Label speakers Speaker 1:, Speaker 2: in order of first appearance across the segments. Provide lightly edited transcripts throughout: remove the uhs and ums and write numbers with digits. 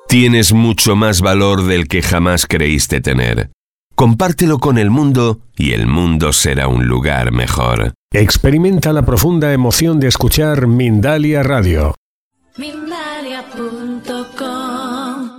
Speaker 1: Tienes mucho más valor del que jamás creíste tener. Compártelo con el mundo y el mundo será un lugar mejor.
Speaker 2: Experimenta la profunda emoción de escuchar Mindalia Radio.
Speaker 3: Mindalia.com.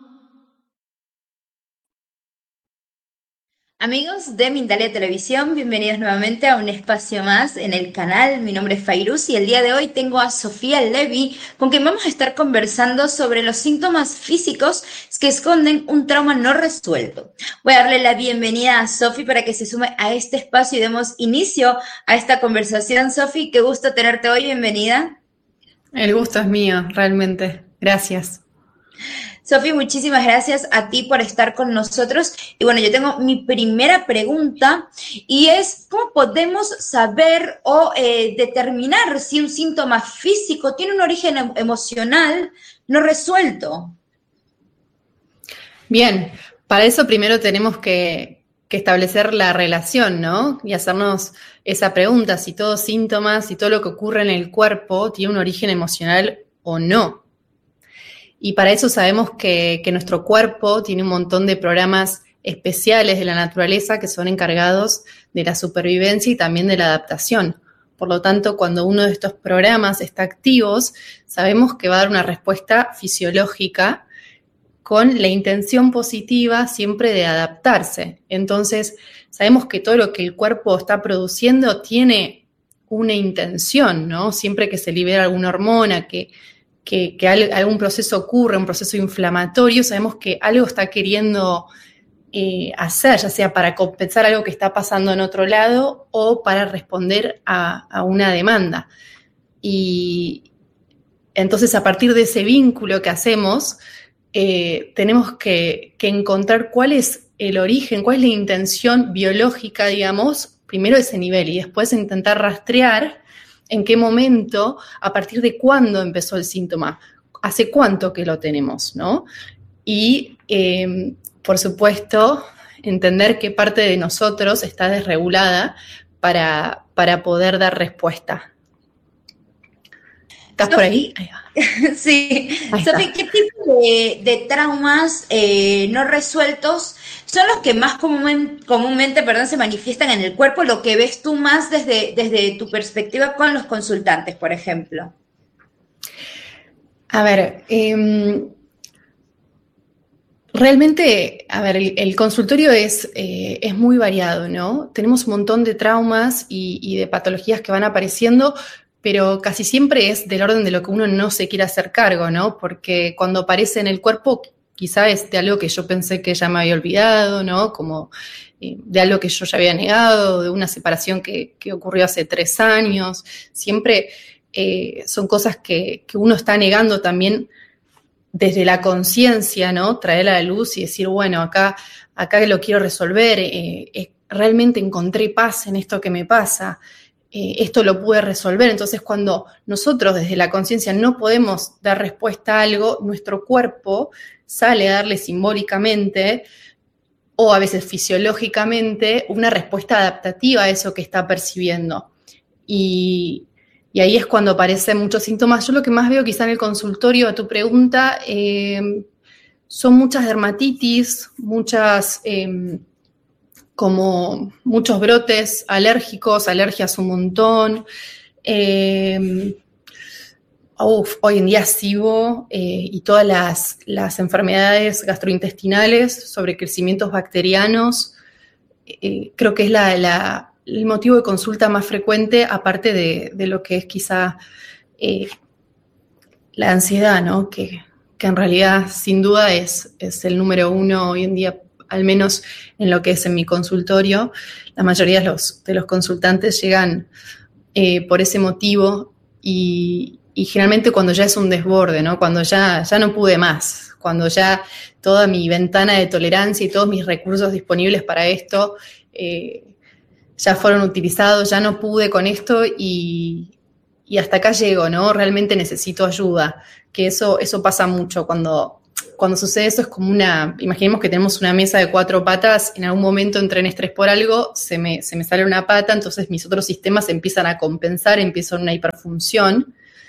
Speaker 3: Amigos de Mindalia Televisión, bienvenidos nuevamente a un espacio más en el canal. Mi nombre es Fairuz y el día de hoy tengo a Sofía Levy, con quien vamos a estar conversando sobre los síntomas físicos que esconden un trauma no resuelto. Voy a darle la bienvenida a Sofi para que se sume a este espacio y demos inicio a esta conversación. Sofi, qué gusto tenerte hoy, bienvenida.
Speaker 4: El gusto es mío, realmente. Gracias.
Speaker 3: Sofi, muchísimas gracias a ti por estar con nosotros. Y bueno, yo tengo mi primera pregunta y es, ¿cómo podemos saber o determinar si un síntoma físico tiene un origen emocional no resuelto?
Speaker 4: Bien, para eso primero tenemos que establecer la relación, ¿no? Y hacernos esa pregunta, si todo síntoma, si todo lo que ocurre en el cuerpo tiene un origen emocional o no. Y para eso sabemos que nuestro cuerpo tiene un montón de programas especiales de la naturaleza que son encargados de la supervivencia y también de la adaptación. Por lo tanto, cuando uno de estos programas está activo, sabemos que va a dar una respuesta fisiológica con la intención positiva siempre de adaptarse. Entonces, sabemos que todo lo que el cuerpo está produciendo tiene una intención, ¿no? Siempre que se libera alguna hormona, que algún proceso ocurre, un proceso inflamatorio, sabemos que algo está queriendo hacer, ya sea para compensar algo que está pasando en otro lado o para responder a una demanda. Y entonces, a partir de ese vínculo que hacemos, tenemos que encontrar cuál es el origen, cuál es la intención biológica, digamos, primero ese nivel y después intentar rastrear en qué momento, a partir de cuándo empezó el síntoma, hace cuánto que lo tenemos, ¿no? Y, por supuesto, entender qué parte de nosotros está desregulada para poder dar respuesta. ¿Estás por ahí? Ahí va.
Speaker 3: Sí. Sofi, ¿qué tipo de traumas no resueltos son los que más comúnmente se manifiestan en el cuerpo, lo que ves tú más desde tu perspectiva con los consultantes, por ejemplo?
Speaker 4: A ver, realmente, el consultorio es muy variado, ¿no? Tenemos un montón de traumas y de patologías que van apareciendo, pero casi siempre es del orden de lo que uno no se quiere hacer cargo, ¿no? Porque cuando aparece en el cuerpo, quizá es de algo que yo pensé que ya me había olvidado, ¿no? Como de algo que yo ya había negado, de una separación que ocurrió hace 3 años. Siempre son cosas que uno está negando también desde la conciencia, ¿no? Traerla a la luz y decir, bueno, acá lo quiero resolver, realmente encontré paz en esto que me pasa. Esto lo pude resolver. Entonces, cuando nosotros desde la conciencia no podemos dar respuesta a algo, nuestro cuerpo sale a darle simbólicamente o a veces fisiológicamente una respuesta adaptativa a eso que está percibiendo. Y ahí es cuando aparecen muchos síntomas. Yo lo que más veo quizá en el consultorio, a tu pregunta, son muchas dermatitis, como muchos brotes alérgicos, alergias un montón. Hoy en día SIBO y todas las enfermedades gastrointestinales, sobrecrecimientos bacterianos, creo que es el motivo de consulta más frecuente, aparte de lo que es quizá la ansiedad, ¿no? Que en realidad sin duda es el número 1 hoy en día, al menos en lo que es en mi consultorio. La mayoría de los consultantes llegan por ese motivo y generalmente cuando ya es un desborde, ¿no? Cuando ya no pude más, cuando ya toda mi ventana de tolerancia y todos mis recursos disponibles para esto ya fueron utilizados, ya no pude con esto y hasta acá llego, ¿no? Realmente necesito ayuda, que eso pasa mucho cuando sucede eso. Es como imaginemos que tenemos una mesa de 4 patas, en algún momento entré en estrés por algo, se me sale una pata, entonces mis otros sistemas empiezan a compensar, empiezan una hiperfunción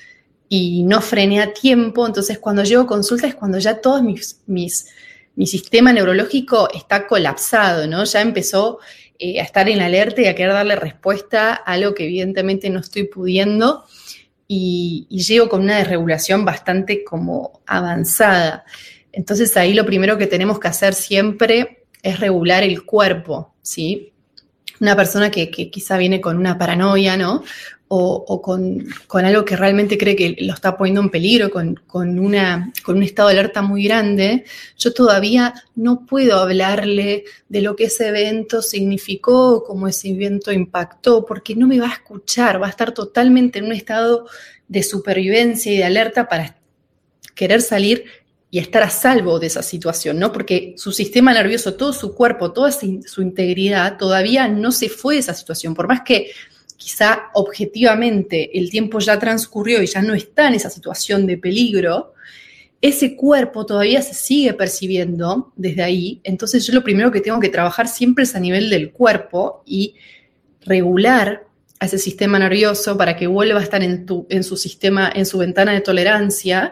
Speaker 4: y no frené a tiempo, entonces cuando llego a consulta es cuando ya todo mi sistema neurológico está colapsado, ¿no? Ya empezó a estar en alerta y a querer darle respuesta a algo que evidentemente no estoy pudiendo y llego con una desregulación bastante como avanzada. Entonces ahí lo primero que tenemos que hacer siempre es regular el cuerpo, ¿sí? Una persona que quizá viene con una paranoia, ¿no? O con algo que realmente cree que lo está poniendo en peligro, con un estado de alerta muy grande, yo todavía no puedo hablarle de lo que ese evento significó, cómo ese evento impactó, porque no me va a escuchar, va a estar totalmente en un estado de supervivencia y de alerta para querer salir y estar a salvo de esa situación, ¿no? Porque su sistema nervioso, todo su cuerpo, toda su integridad todavía no se fue de esa situación, por más que quizá objetivamente el tiempo ya transcurrió y ya no está en esa situación de peligro, ese cuerpo todavía se sigue percibiendo desde ahí. Entonces yo lo primero que tengo que trabajar siempre es a nivel del cuerpo y regular a ese sistema nervioso para que vuelva a estar en su sistema, en su ventana de tolerancia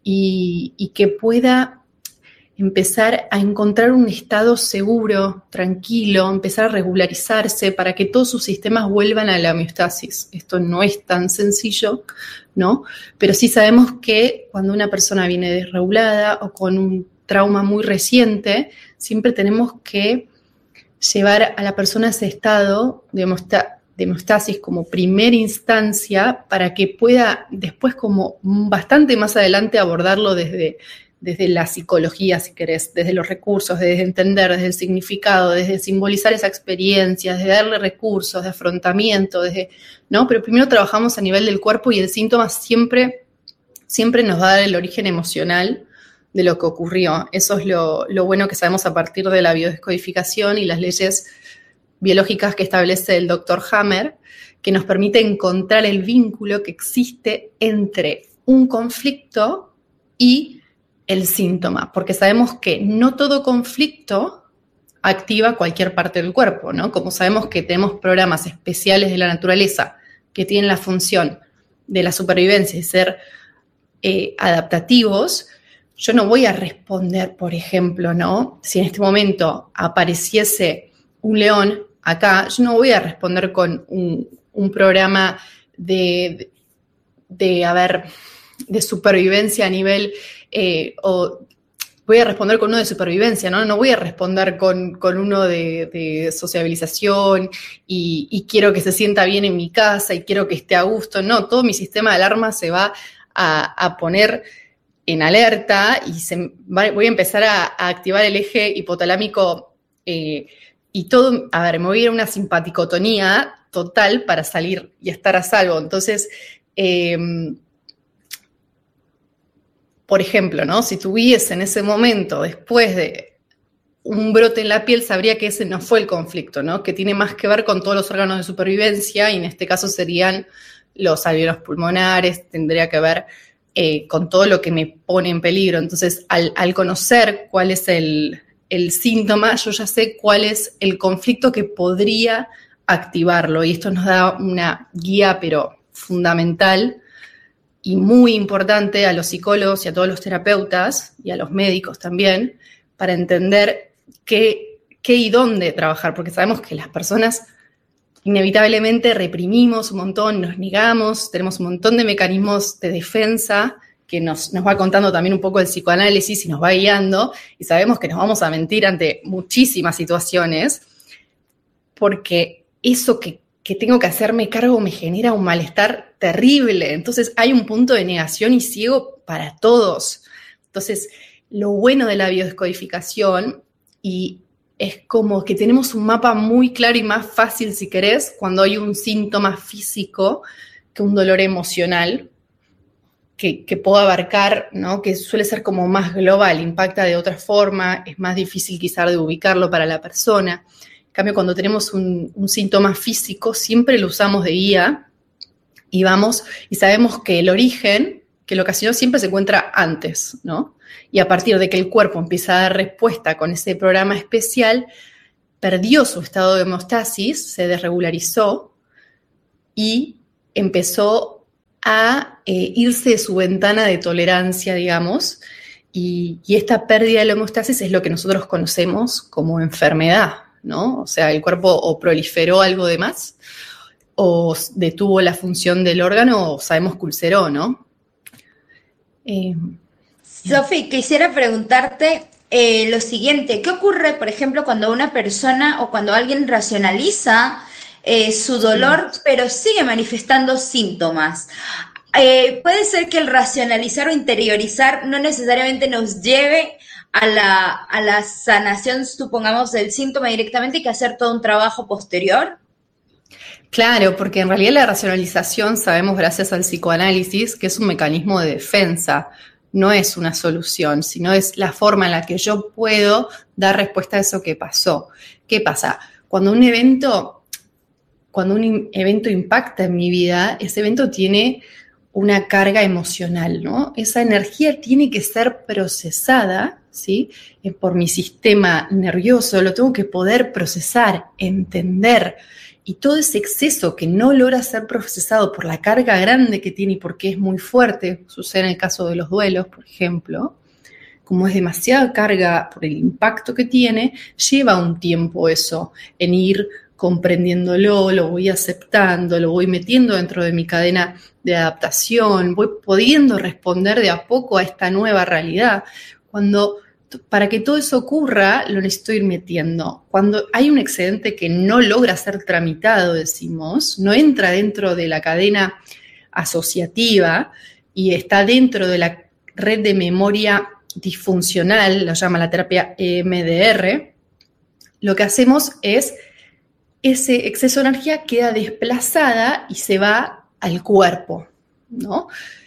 Speaker 4: y que pueda empezar a encontrar un estado seguro, tranquilo, empezar a regularizarse para que todos sus sistemas vuelvan a la homeostasis. Esto no es tan sencillo, ¿no? Pero sí sabemos que cuando una persona viene desregulada o con un trauma muy reciente, siempre tenemos que llevar a la persona a ese estado de homeostasis como primera instancia para que pueda después, como bastante más adelante, abordarlo desde la psicología, si querés, desde los recursos, desde entender, desde el significado, desde simbolizar esa experiencia, desde darle recursos, de afrontamiento, ¿no? Pero primero trabajamos a nivel del cuerpo y el síntoma siempre nos va a dar el origen emocional de lo que ocurrió. Eso es lo bueno que sabemos a partir de la biodescodificación y las leyes biológicas que establece el Dr. Hammer, que nos permite encontrar el vínculo que existe entre un conflicto y el síntoma, porque sabemos que no todo conflicto activa cualquier parte del cuerpo, ¿no? Como sabemos que tenemos programas especiales de la naturaleza que tienen la función de la supervivencia y ser adaptativos, yo no voy a responder, por ejemplo, ¿no? Si en este momento apareciese un león acá, yo no voy a responder con un programa de supervivencia a nivel, o voy a responder con uno de supervivencia, ¿no? No voy a responder con uno de sociabilización y quiero que se sienta bien en mi casa y quiero que esté a gusto. No, todo mi sistema de alarma se va a poner en alerta y voy a empezar a activar el eje hipotalámico y todo, me voy a ir a una simpaticotonía total para salir y estar a salvo. Entonces, por ejemplo, ¿no? Si tuviese en ese momento, después de un brote en la piel, sabría que ese no fue el conflicto, ¿no? Que tiene más que ver con todos los órganos de supervivencia y en este caso serían los alvéolos pulmonares, tendría que ver con todo lo que me pone en peligro. Entonces, al conocer cuál es el síntoma, yo ya sé cuál es el conflicto que podría activarlo y esto nos da una guía, pero fundamental y muy importante a los psicólogos y a todos los terapeutas y a los médicos también, para entender qué y dónde trabajar, porque sabemos que las personas inevitablemente reprimimos un montón, nos negamos, tenemos un montón de mecanismos de defensa que nos va contando también un poco el psicoanálisis y nos va guiando, y sabemos que nos vamos a mentir ante muchísimas situaciones, porque eso que tengo que hacerme cargo me genera un malestar terrible. Entonces hay un punto de negación y ciego para todos. Entonces, lo bueno de la biodescodificación y es como que tenemos un mapa muy claro y más fácil, si querés, cuando hay un síntoma físico que un dolor emocional que puedo abarcar, ¿no? Que suele ser como más global, impacta de otra forma, es más difícil quizás de ubicarlo para la persona. En cambio, cuando tenemos un síntoma físico, siempre lo usamos de guía y vamos y sabemos que el origen que lo ocasionó siempre se encuentra antes, ¿no? Y a partir de que el cuerpo empieza a dar respuesta con ese programa especial, perdió su estado de homeostasis, se desregularizó y empezó a irse de su ventana de tolerancia, digamos, y esta pérdida de la homeostasis es lo que nosotros conocemos como enfermedad, ¿no? O sea, el cuerpo o proliferó algo de más, o detuvo la función del órgano, o sabemos que ulceró, ¿no?
Speaker 3: Sofi, quisiera preguntarte lo siguiente. ¿Qué ocurre, por ejemplo, cuando una persona o cuando alguien racionaliza su dolor, pero sigue manifestando síntomas? Puede ser que el racionalizar o interiorizar no necesariamente nos lleve a la sanación, supongamos, del síntoma directamente, y que hacer todo un trabajo posterior.
Speaker 4: Claro, porque en realidad la racionalización, sabemos gracias al psicoanálisis, que es un mecanismo de defensa, no es una solución, sino es la forma en la que yo puedo dar respuesta a eso que pasó. ¿Qué pasa? Cuando un evento impacta en mi vida, ese evento tiene una carga emocional, ¿no? Esa energía tiene que ser procesada, ¿sí? Por mi sistema nervioso, lo tengo que poder procesar, entender. Y todo ese exceso que no logra ser procesado por la carga grande que tiene y porque es muy fuerte, sucede en el caso de los duelos, por ejemplo, como es demasiada carga por el impacto que tiene, lleva un tiempo eso, en ir comprendiéndolo, lo voy aceptando, lo voy metiendo dentro de mi cadena de adaptación, voy pudiendo responder de a poco a esta nueva realidad. Para que todo eso ocurra, lo necesito ir metiendo. Cuando hay un excedente que no logra ser tramitado, decimos, no entra dentro de la cadena asociativa y está dentro de la red de memoria disfuncional, lo llama la terapia EMDR, lo que hacemos es ese exceso de energía queda desplazada y se va al cuerpo, ¿no?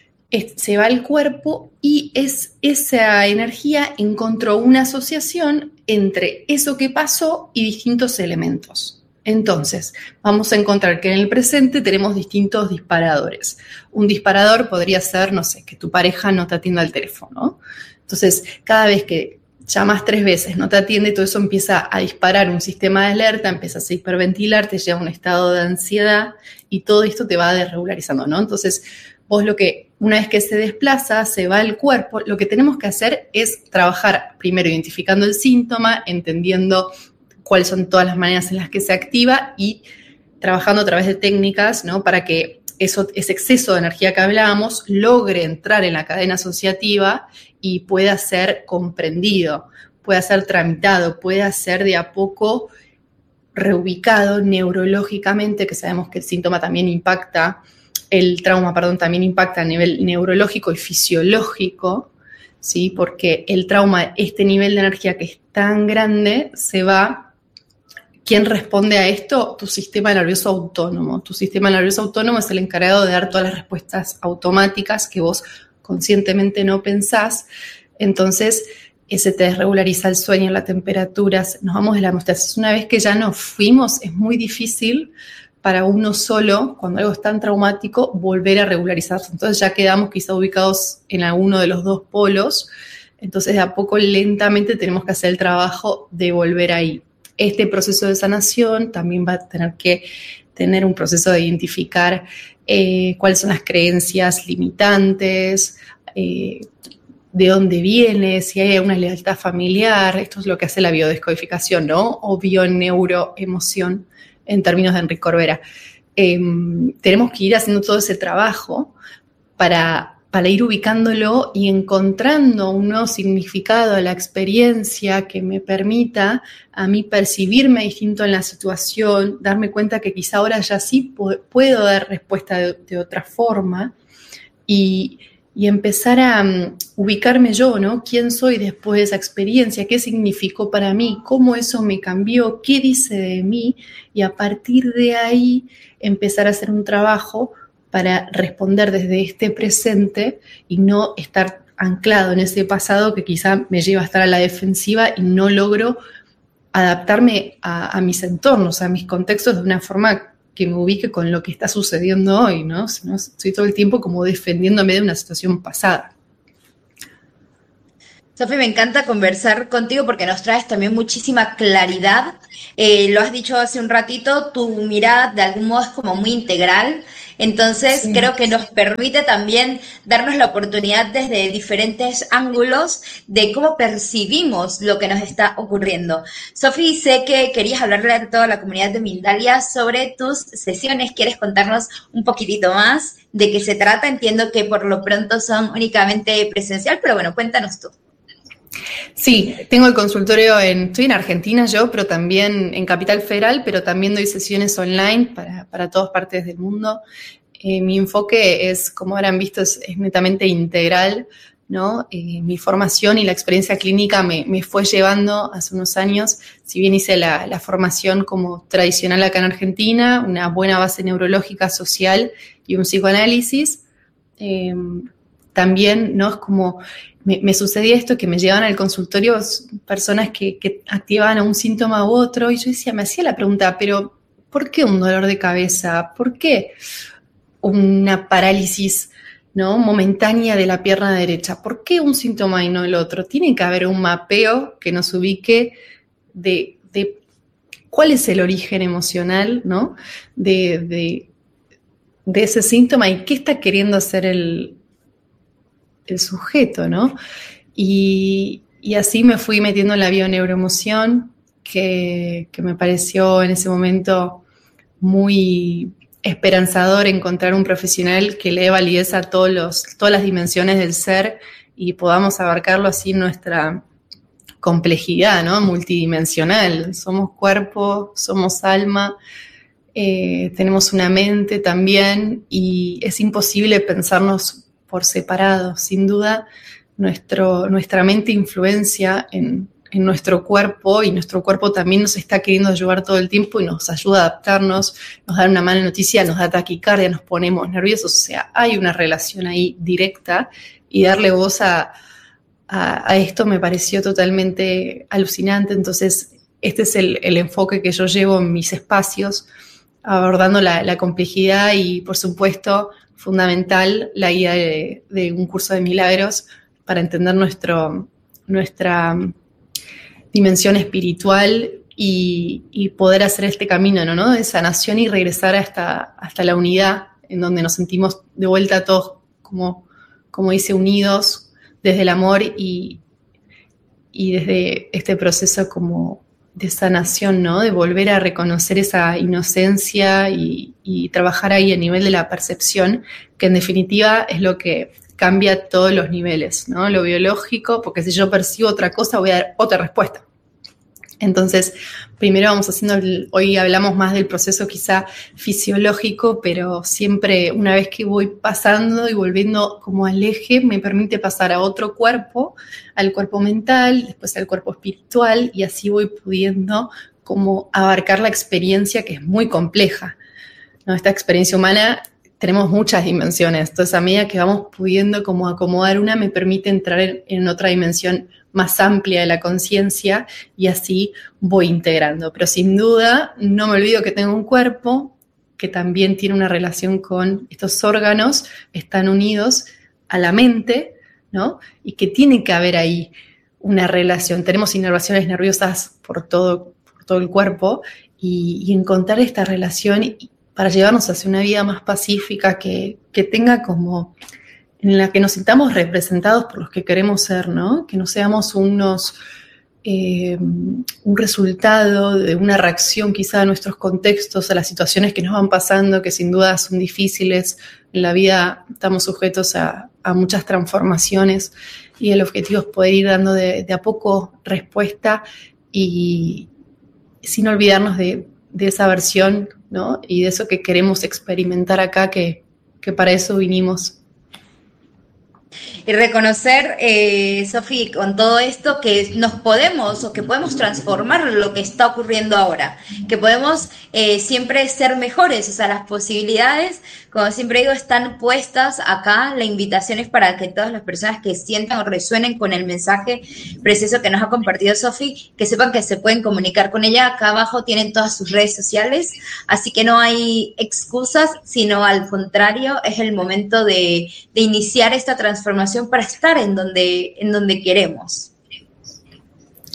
Speaker 4: Se va al cuerpo y esa energía encontró una asociación entre eso que pasó y distintos elementos. Entonces, vamos a encontrar que en el presente tenemos distintos disparadores. Un disparador podría ser, no sé, que tu pareja no te atienda al teléfono. Entonces, cada vez que llamas 3 veces, no te atiende, todo eso empieza a disparar un sistema de alerta, empiezas a hiperventilar, te lleva a un estado de ansiedad y todo esto te va desregularizando, ¿no? Entonces, vos una vez que se desplaza, se va al cuerpo, lo que tenemos que hacer es trabajar primero identificando el síntoma, entendiendo cuáles son todas las maneras en las que se activa y trabajando a través de técnicas, ¿no? Para que ese exceso de energía que hablábamos logre entrar en la cadena asociativa y pueda ser comprendido, pueda ser tramitado, pueda ser de a poco reubicado neurológicamente, que sabemos que el síntoma también impacta, el trauma, también impacta a nivel neurológico y fisiológico, ¿sí? Porque el trauma, este nivel de energía que es tan grande, se va. ¿Quién responde a esto? Tu sistema nervioso autónomo. Tu sistema nervioso autónomo es el encargado de dar todas las respuestas automáticas que vos conscientemente no pensás. Entonces, se te desregulariza el sueño, la temperatura, nos vamos de la homeostasis. Una vez que ya nos fuimos, es muy difícil para uno solo, cuando algo es tan traumático, volver a regularizarse. Entonces ya quedamos quizá ubicados en alguno de los dos polos. Entonces de a poco lentamente tenemos que hacer el trabajo de volver ahí. Este proceso de sanación también va a tener que tener un proceso de identificar cuáles son las creencias limitantes, de dónde viene, si hay una lealtad familiar. Esto es lo que hace la biodescodificación, ¿no? O bioneuroemoción, en términos de Enrique Corbera. Tenemos que ir haciendo todo ese trabajo para ir ubicándolo y encontrando un nuevo significado a la experiencia que me permita a mí percibirme distinto en la situación, darme cuenta que quizá ahora ya sí puedo dar respuesta de otra forma y empezar a ubicarme yo, ¿no? ¿Quién soy después de esa experiencia? ¿Qué significó para mí? ¿Cómo eso me cambió? ¿Qué dice de mí? Y a partir de ahí empezar a hacer un trabajo para responder desde este presente y no estar anclado en ese pasado que quizá me lleva a estar a la defensiva y no logro adaptarme a mis entornos, a mis contextos de una forma que me ubique con lo que está sucediendo hoy, ¿no? Si no, estoy todo el tiempo como defendiéndome de una situación pasada.
Speaker 3: Sofi, me encanta conversar contigo porque nos traes también muchísima claridad. Lo has dicho hace un ratito, tu mirada de algún modo es como muy integral. Entonces,
Speaker 4: Sí.
Speaker 3: creo que nos permite también darnos la oportunidad desde diferentes ángulos de cómo percibimos lo que nos está ocurriendo. Sofi, sé que querías hablarle a toda la comunidad de Mindalia sobre tus sesiones. ¿Quieres contarnos un poquitito más de qué se trata? Entiendo que por lo pronto son únicamente presencial, pero bueno, cuéntanos tú.
Speaker 4: Sí, tengo el consultorio estoy en Argentina yo, pero también en Capital Federal, pero también doy sesiones online para todas partes del mundo. Mi enfoque es, como habrán visto, es netamente integral, ¿no? Mi formación y la experiencia clínica me fue llevando hace unos años, si bien hice la formación como tradicional acá en Argentina, una buena base neurológica, social y un psicoanálisis, también, ¿no? Es como me sucedía esto, que me llevaban al consultorio personas que activaban a un síntoma u otro, y yo decía, me hacía la pregunta, pero ¿por qué un dolor de cabeza? ¿Por qué una parálisis, ¿no?, momentánea de la pierna derecha? ¿Por qué un síntoma y no el otro? Tiene que haber un mapeo que nos ubique de cuál es el origen emocional, ¿no?, de ese síntoma y qué está queriendo hacer el sujeto, ¿no? Y así me fui metiendo en la bioneuroemoción, que me pareció en ese momento muy esperanzador encontrar un profesional que le dé validez a todas las dimensiones del ser y podamos abarcarlo así en nuestra complejidad, ¿no?, multidimensional. Somos cuerpo, somos alma, tenemos una mente también, y es imposible pensarnos por separado. Sin duda, nuestra mente influencia en nuestro cuerpo, y nuestro cuerpo también nos está queriendo ayudar todo el tiempo y nos ayuda a adaptarnos, nos da una mala noticia, nos da taquicardia, nos ponemos nerviosos. O sea, hay una relación ahí directa, y darle voz a esto me pareció totalmente alucinante. Entonces, este es el enfoque que yo llevo en mis espacios, abordando la complejidad y, por supuesto, fundamental, la guía de un curso de milagros para entender nuestra dimensión espiritual y poder hacer este camino, ¿no?, de sanación y regresar hasta la unidad, en donde nos sentimos de vuelta todos, como dice, unidos desde el amor y desde este proceso como de sanación, ¿no?, de volver a reconocer esa inocencia y trabajar ahí a nivel de la percepción, que en definitiva es lo que cambia todos los niveles, ¿no? Lo biológico, porque si yo percibo otra cosa voy a dar otra respuesta. Entonces, primero vamos haciendo, hoy hablamos más del proceso quizá fisiológico, pero siempre una vez que voy pasando y volviendo como al eje, me permite pasar a otro cuerpo, al cuerpo mental, después al cuerpo espiritual, y así voy pudiendo como abarcar la experiencia, que es muy compleja, ¿no? Esta experiencia humana tenemos muchas dimensiones, entonces a medida que vamos pudiendo como acomodar una, me permite entrar en otra dimensión más amplia de la conciencia, y así voy integrando. Pero sin duda no me olvido que tengo un cuerpo que también tiene una relación con estos órganos, están unidos a la mente, ¿no?, y que tiene que haber ahí una relación. Tenemos inervaciones nerviosas por todo el cuerpo, y encontrar esta relación para llevarnos hacia una vida más pacífica, que tenga como, en la que nos sintamos representados por los que queremos ser, ¿no? Que no seamos un resultado de una reacción quizá a nuestros contextos, a las situaciones que nos van pasando, que sin duda son difíciles. En la vida estamos sujetos a muchas transformaciones, y el objetivo es poder ir dando de a poco respuesta, y sin olvidarnos de esa versión, ¿no?, y de eso que queremos experimentar acá, que para eso vinimos.
Speaker 3: Y reconocer, Sofi, con todo esto, que nos podemos, o que podemos transformar lo que está ocurriendo ahora, que podemos siempre ser mejores. O sea, las posibilidades, como siempre digo, están puestas acá. La invitación es para que todas las personas que sientan o resuenen con el mensaje precioso que nos ha compartido Sofi, que sepan que se pueden comunicar con ella. Acá abajo tienen todas sus redes sociales, así que no hay excusas, sino al contrario, es el momento de iniciar esta transformación para estar en donde queremos.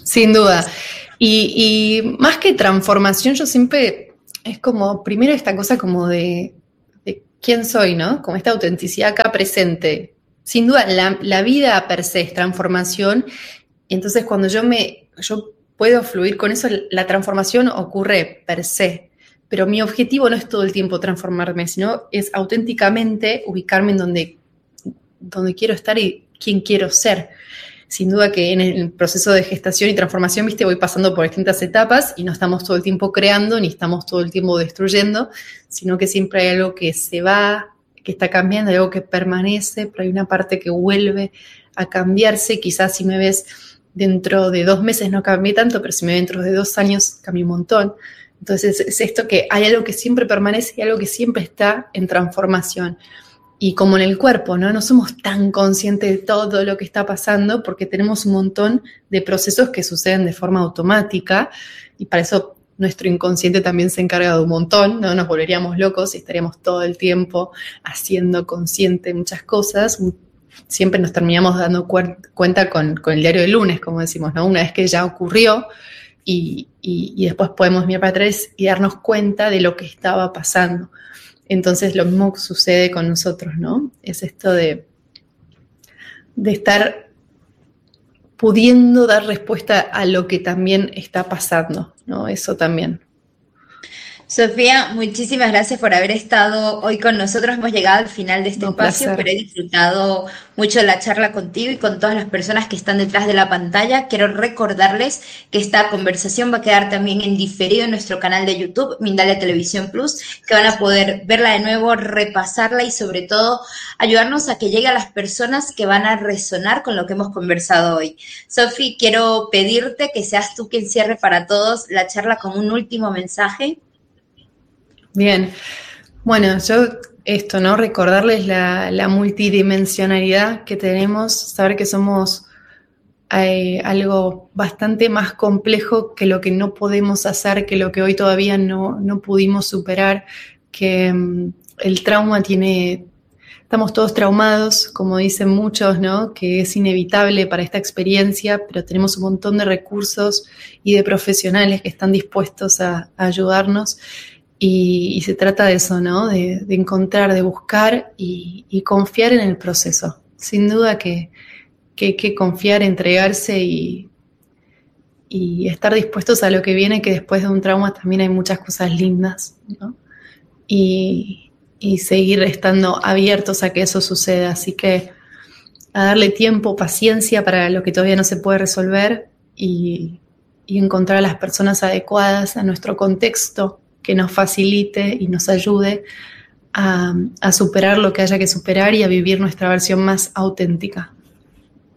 Speaker 4: Sin duda. Y más que transformación, yo siempre, es como, primero esta cosa como de quién soy, ¿no? Como esta autenticidad acá presente. Sin duda, la vida per se es transformación, y entonces cuando yo puedo fluir con eso, la transformación ocurre per se. Pero mi objetivo no es todo el tiempo transformarme, sino es auténticamente ubicarme en donde quiero estar y quién quiero ser. Sin duda que en el proceso de gestación y transformación, viste, voy pasando por distintas etapas y no estamos todo el tiempo creando ni estamos todo el tiempo destruyendo, sino que siempre hay algo que se va, que está cambiando, hay algo que permanece, pero hay una parte que vuelve a cambiarse. Quizás si me ves dentro de 2 meses no cambié tanto, pero si me ves dentro de 2 años cambié un montón. Entonces es esto que hay algo que siempre permanece y algo que siempre está en transformación. Y como en el cuerpo, ¿no? No somos tan conscientes de todo lo que está pasando porque tenemos un montón de procesos que suceden de forma automática y para eso nuestro inconsciente también se encarga de un montón, ¿no? Nos volveríamos locos y estaríamos todo el tiempo haciendo consciente muchas cosas. Siempre nos terminamos dando cuenta con el diario del lunes, como decimos, ¿no? Una vez que ya ocurrió y después podemos mirar para atrás y darnos cuenta de lo que estaba pasando. Entonces lo mismo sucede con nosotros, ¿no? Es esto de estar pudiendo dar respuesta a lo que también está pasando, ¿no? Eso también.
Speaker 3: Sofía, muchísimas gracias por haber estado hoy con nosotros. Hemos llegado al final de este espacio,
Speaker 4: Placer.
Speaker 3: pero he disfrutado mucho la charla contigo y con todas las personas que están detrás de la pantalla. Quiero recordarles que esta conversación va a quedar también en diferido en nuestro canal de YouTube, Mindalia Televisión Plus, que van a poder verla de nuevo, repasarla y sobre todo ayudarnos a que llegue a las personas que van a resonar con lo que hemos conversado hoy. Sofi, quiero pedirte que seas tú quien cierre para todos la charla con un último mensaje.
Speaker 4: Bien, bueno, yo esto, ¿no? Recordarles la multidimensionalidad que tenemos, saber que somos algo bastante más complejo que lo que no podemos hacer, que lo que hoy todavía no pudimos superar, que el trauma estamos todos traumados, como dicen muchos, ¿no? Que es inevitable para esta experiencia, pero tenemos un montón de recursos y de profesionales que están dispuestos a ayudarnos. Y se trata de eso, ¿no? De encontrar, de buscar y confiar en el proceso. Sin duda que hay que confiar, entregarse y estar dispuestos a lo que viene, que después de un trauma también hay muchas cosas lindas, ¿no? Y seguir estando abiertos a que eso suceda. Así que a darle tiempo, paciencia para lo que todavía no se puede resolver y encontrar a las personas adecuadas a nuestro contexto, que nos facilite y nos ayude a superar lo que haya que superar y a vivir nuestra versión más auténtica.